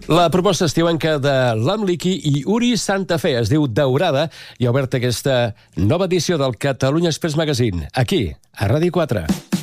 La proposta estiuenca de l'Amliqui i Uri Santa Fe es diu Daurada i ha obert aquesta nova edició del Catalunya Express Magazine, aquí, a Ràdio 4.